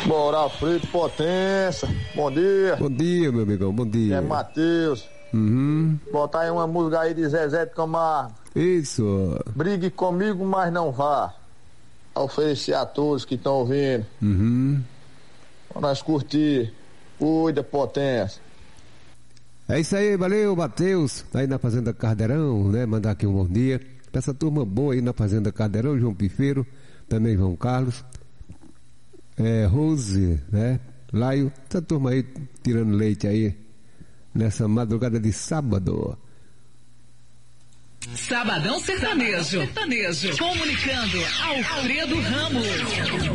Bora, Frito, Potência. Bom dia. Bom dia, meu amigão, bom dia. É Matheus. Botar aí uma música aí de Zezé de Camargo. Isso. Brigue comigo, mas não vá. A oferecer a todos que estão ouvindo. Pra nós curtir. Cuida, Potência. É isso aí, valeu, Matheus. Aí na Fazenda Cardeirão, né? Mandar aqui um bom dia pra essa turma boa aí na Fazenda Cardeirão, João Pifeiro, também João Carlos, Rose, né? Laio, essa turma aí tirando leite aí nessa madrugada de sábado. Sabadão Sertanejo. Comunicando Alfredo Ramos.